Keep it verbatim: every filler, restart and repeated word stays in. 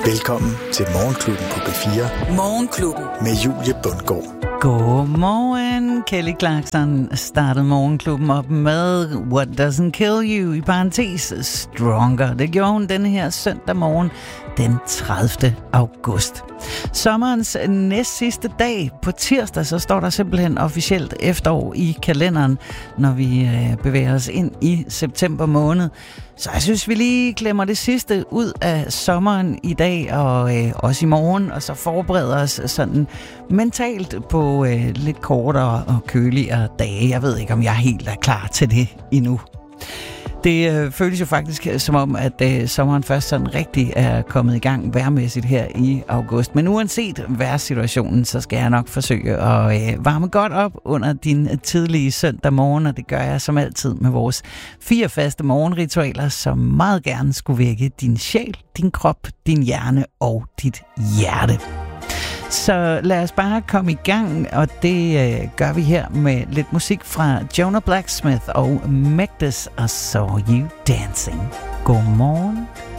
Velkommen til Morgenklubben på B fire. Morgenklubben. Med Julie Bundgaard. Godmorgen. Kelly Clarkson startede Morgenklubben op med What Doesn't Kill You, i parentes Stronger. Det gjorde hun denne her søndag morgen, den tredivte august. Sommerens næst sidste dag på tirsdag, så står der simpelthen officielt efterår i kalenderen, når vi øh, bevæger os ind i september måned. Så jeg synes, vi lige klemmer det sidste ud af sommeren i dag og øh, også i morgen, og så forbereder os sådan mentalt på øh, lidt kortere og køligere dage. Jeg ved ikke, om jeg helt er klar til det endnu. Det øh, føles jo faktisk som om, at øh, sommeren først sådan rigtig er kommet i gang vejrmæssigt her i august. Men uanset vejrsituationen, så skal jeg nok forsøge at øh, varme godt op under din tidlige søndag morgen, og det gør jeg som altid med vores fire faste morgenritualer, som meget gerne skulle vække din sjæl, din krop, din hjerne og dit hjerte. Så lad os bare komme i gang, og det øh, gør vi her med lidt musik fra Jonah Blacksmith og Megdus, I Saw You Dancing. Godmorgen.